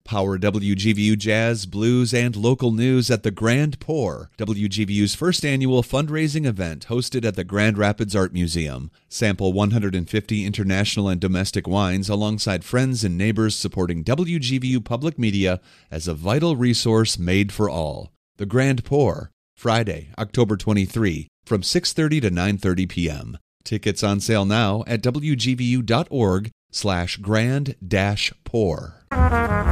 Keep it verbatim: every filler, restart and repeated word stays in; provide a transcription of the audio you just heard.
Power W G V U jazz, blues, and local news at the Grand Pour, W G V U's first annual fundraising event hosted at the Grand Rapids Art Museum. Sample one hundred fifty international and domestic wines alongside friends and neighbors supporting W G V U Public Media as a vital resource made for all. The Grand Pour, Friday, October twenty-third, from six thirty to nine thirty p.m. Tickets on sale now at W G V U dot org slash grand dash pour.